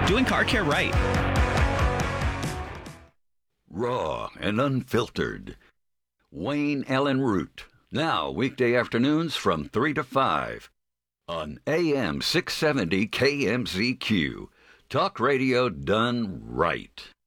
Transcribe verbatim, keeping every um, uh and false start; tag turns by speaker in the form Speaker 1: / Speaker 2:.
Speaker 1: doing car care right.
Speaker 2: Raw and unfiltered. Wayne Allen Root. Now, weekday afternoons from three to five on A M six seventy K M Z Q. Talk radio done right.